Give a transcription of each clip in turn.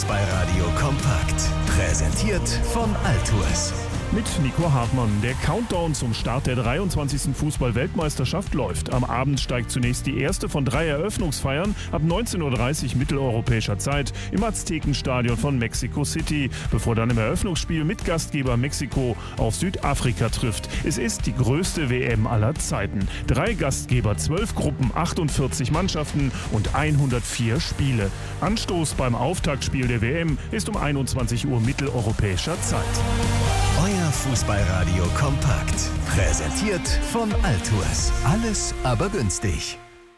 Fußballradio kompakt. Präsentiert von Altours. Mit Nico Hartmann. Der Countdown zum Start der 23. Fußball-Weltmeisterschaft läuft. Am Abend steigt zunächst die erste von 3 Eröffnungsfeiern ab 19:30 Uhr mitteleuropäischer Zeit im Aztekenstadion von Mexico City, bevor dann im Eröffnungsspiel mit Gastgeber Mexiko auf Südafrika trifft. Es ist die größte WM aller Zeiten. 3 Gastgeber, 12 Gruppen, 48 Mannschaften und 104 Spiele. Anstoß beim Auftaktspiel der WM ist um 21 Uhr mitteleuropäischer Zeit. Euer Fußballradio kompakt. Präsentiert von Altours. Alles aber günstig.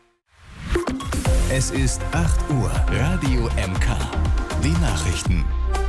Es ist 8 Uhr. Radio MK. Die Nachrichten.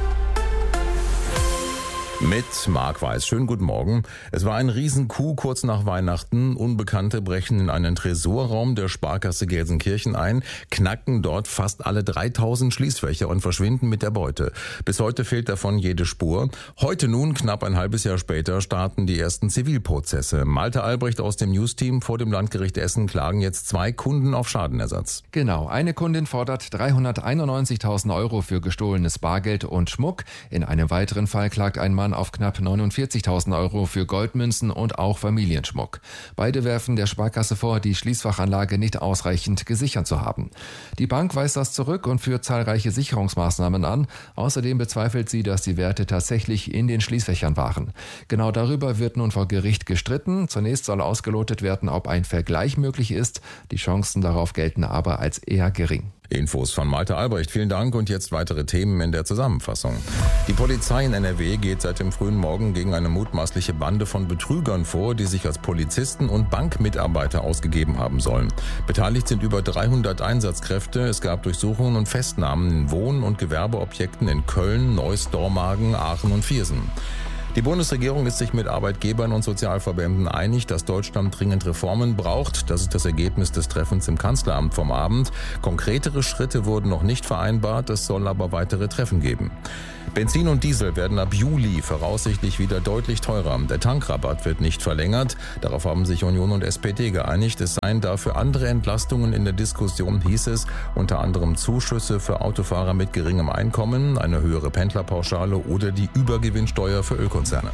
Mit Marc Weiß. Schönen guten Morgen. Es war ein Riesencoup kurz nach Weihnachten. Unbekannte brechen in einen Tresorraum der Sparkasse Gelsenkirchen ein, knacken dort fast alle 3000 Schließfächer und verschwinden mit der Beute. Bis heute fehlt davon jede Spur. Heute nun, knapp ein halbes Jahr später, starten die ersten Zivilprozesse. Malte Albrecht aus dem Newsteam vor dem Landgericht Essen klagen jetzt 2 Kunden auf Schadenersatz. Genau, eine Kundin fordert 391.000 Euro für gestohlenes Bargeld und Schmuck. In einem weiteren Fall klagt ein Mann auf knapp 49.000 Euro für Goldmünzen und auch Familienschmuck. Beide werfen der Sparkasse vor, die Schließfachanlage nicht ausreichend gesichert zu haben. Die Bank weist das zurück und führt zahlreiche Sicherungsmaßnahmen an. Außerdem bezweifelt sie, dass die Werte tatsächlich in den Schließfächern waren. Genau darüber wird nun vor Gericht gestritten. Zunächst soll ausgelotet werden, ob ein Vergleich möglich ist. Die Chancen darauf gelten aber als eher gering. Infos von Malte Albrecht. Vielen Dank und jetzt weitere Themen in der Zusammenfassung. Die Polizei in NRW geht seit dem frühen Morgen gegen eine mutmaßliche Bande von Betrügern vor, die sich als Polizisten und Bankmitarbeiter ausgegeben haben sollen. Beteiligt sind über 300 Einsatzkräfte. Es gab Durchsuchungen und Festnahmen in Wohn- und Gewerbeobjekten in Köln, Neuss, Dormagen, Aachen und Viersen. Die Bundesregierung ist sich mit Arbeitgebern und Sozialverbänden einig, dass Deutschland dringend Reformen braucht. Das ist das Ergebnis des Treffens im Kanzleramt vom Abend. Konkretere Schritte wurden noch nicht vereinbart, es soll aber weitere Treffen geben. Benzin und Diesel werden ab Juli voraussichtlich wieder deutlich teurer. Der Tankrabatt wird nicht verlängert. Darauf haben sich Union und SPD geeinigt. Es seien dafür andere Entlastungen in der Diskussion, hieß es. Unter anderem Zuschüsse für Autofahrer mit geringem Einkommen, eine höhere Pendlerpauschale oder die Übergewinnsteuer für Ölkonzerne.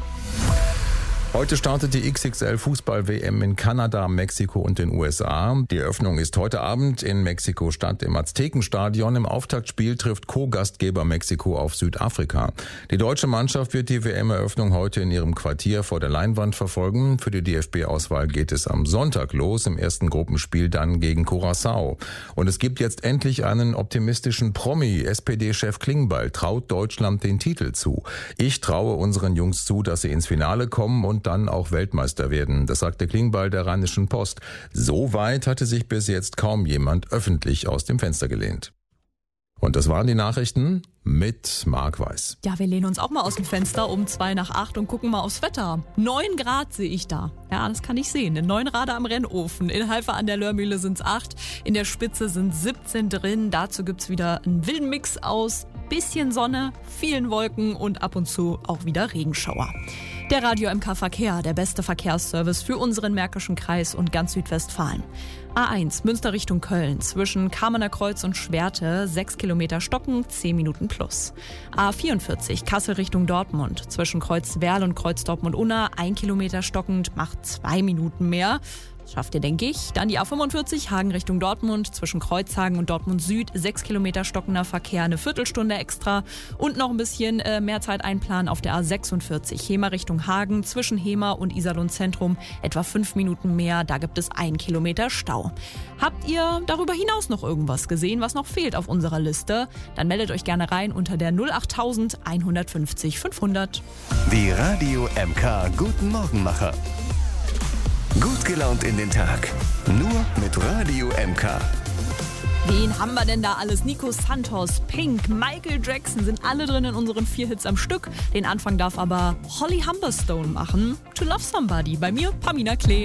Heute startet die XXL-Fußball-WM in Kanada, Mexiko und den USA. Die Eröffnung ist heute Abend in Mexiko-Stadt im Aztekenstadion. Im Auftaktspiel trifft Co-Gastgeber Mexiko auf Südafrika. Die deutsche Mannschaft wird die WM-Eröffnung heute in ihrem Quartier vor der Leinwand verfolgen. Für die DFB-Auswahl geht es am Sonntag los, im ersten Gruppenspiel dann gegen Curaçao. Und es gibt jetzt endlich einen optimistischen Promi. SPD-Chef Klingbeil traut Deutschland den Titel zu. Ich traue unseren Jungs zu, dass sie ins Finale kommen und dann auch Weltmeister werden. Das sagte Klingbeil der Rheinischen Post. So weit hatte sich bis jetzt kaum jemand öffentlich aus dem Fenster gelehnt. Und das waren die Nachrichten mit Marc Weiß. Ja, wir lehnen uns auch mal aus dem Fenster um 7:55 und gucken mal aufs Wetter. 9 Grad sehe ich da. Ja, das kann ich sehen. 9 Grad am Rennofen. In Halver an der Lörmühle sind es 8. In der Spitze sind 17 drin. Dazu gibt es wieder einen wilden Mix aus bisschen Sonne, vielen Wolken und ab und zu auch wieder Regenschauer. Der Radio MK Verkehr, der beste Verkehrsservice für unseren Märkischen Kreis und ganz Südwestfalen. A1 Münster Richtung Köln zwischen Kamener Kreuz und Schwerte 6 Kilometer stocken, 10 Minuten plus. A44 Kassel Richtung Dortmund zwischen Kreuzwerl und Kreuz Dortmund-Unna 1 Kilometer stockend, macht 2 Minuten mehr. Das schafft ihr, denke ich. Dann die A45 Hagen Richtung Dortmund zwischen Kreuzhagen und Dortmund Süd 6 Kilometer stockender Verkehr, eine Viertelstunde extra und noch ein bisschen mehr Zeit einplanen auf der A46 Hemer Richtung Hagen zwischen Hemer und Iserlohn Zentrum etwa 5 Minuten mehr, da gibt es 1 Kilometer Stau. Habt ihr darüber hinaus noch irgendwas gesehen, was noch fehlt auf unserer Liste? Dann meldet euch gerne rein unter der 08000 150 500. Die Radio MK Guten Morgenmacher. Gut gelaunt in den Tag. Nur mit Radio MK. Wen haben wir denn da alles? Nico Santos, Pink, Michael Jackson sind alle drin in unseren 4 Hits am Stück. Den Anfang darf aber Holly Humberstone machen. To Love Somebody. Bei mir Pamina Klee.